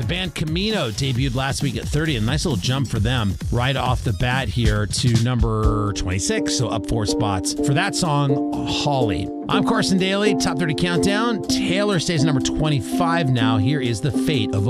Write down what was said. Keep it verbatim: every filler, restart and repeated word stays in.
band Camino debuted last week at thirty. A nice little jump for them right off the bat here to number twenty-six, so up four spots for that song, Holly. I'm Carson Daly, Top thirty Countdown. Taylor stays at number twenty-five now. Here is The Fate of